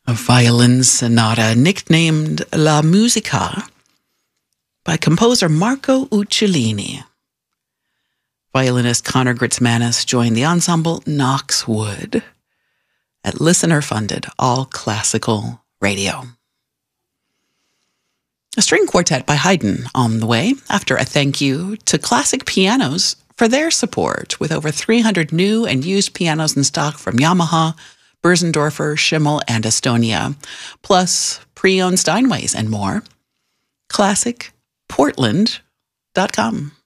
a violin sonata nicknamed La Musica by composer Marco Uccellini. Violinist Conor Gritzmanis joined the ensemble Knoxwood at listener-funded all-classical radio. A string quartet by Haydn on the way, after a thank you to Classic Pianos for their support, with over 300 new and used pianos in stock from Yamaha, Börsendorfer, Schimmel, and Estonia, plus pre-owned Steinways and more. ClassicPortland.com.